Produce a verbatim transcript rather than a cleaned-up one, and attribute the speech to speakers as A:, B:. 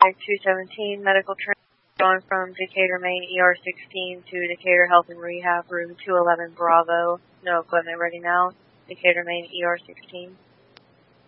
A: two seventeen, medical train going from Decatur, Maine, E R sixteen to Decatur Health and Rehab, room two eleven Bravo. No equipment ready now. Decatur, Maine, E R sixteen.